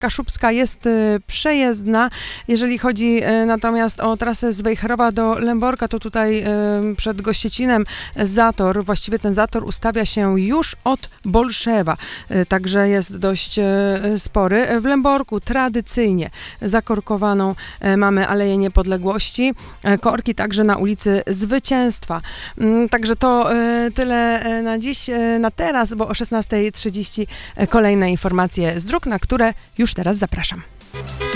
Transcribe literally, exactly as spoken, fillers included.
Kaszubska jest przejezdna. Jeżeli chodzi natomiast o trasę z Wejherowa do Lęborka, to tutaj przed Gościecinem zator, właściwie ten zator ustawia się już od Bolszewa, także jest dość spory. W Lęborku tradycyjnie zakorkowaną mamy Aleję Niepodległości, korki także na ulicy Zwycięstwa. Także to tyle na dziś, na teraz, bo o szesnasta trzydzieści kolejne informacje z dróg, na które już teraz zapraszam.